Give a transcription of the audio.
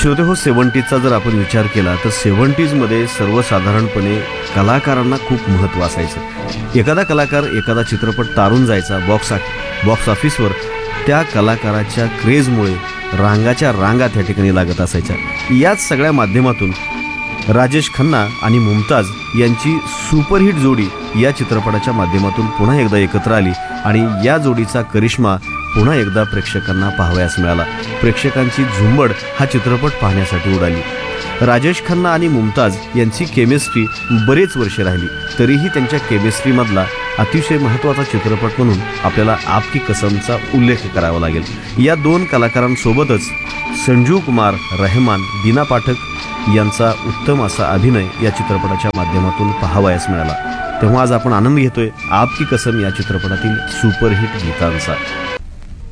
श्रोते हो, 70चा जर आपण विचार केला तर 70मध्ये सर्वसाधारणपणे कलाकारांना खूप महत्त्व असायचं. एखादा कलाकार एखादा चित्रपट तारून जायचा बॉक्स ऑफिसवर. त्या कलाकाराच्या क्रेजमुळे रांगाच्या रांगा त्या ठिकाणी लागत असायच्या. याच सगळ्या माध्यमातून राजेश खन्ना आणि मुमताज यांची सुपरहिट जोडी या चित्रपटाच्या माध्यमातून पुन्हा एकदा एकत्र आली आणि या जोडीचा करिश्मा पुन्हा एकदा प्रेक्षकांना पाहावयास मिळाला. प्रेक्षकांची झुंबड हा चित्रपट पाहण्यासाठी उडाली. राजेश खन्ना आणि मुमताज यांची केमिस्ट्री बरेच वर्षे राहिली, तरीही त्यांच्या केमिस्ट्रीमधला अतिशय महत्त्वाचा चित्रपट म्हणून आपल्याला आपकी कसमचा उल्लेख करावा लागेल. या दोन कलाकारांसोबतच संजीव कुमार, रहमान, दीना पाठक यांचा उत्तम असा अभिनय या चित्रपटाच्या माध्यमातून पाहावयास मिळाला. तेव्हा आज आपण आनंद घेतोय आपकी कसम या चित्रपटातील सुपरहिट गीतांचा.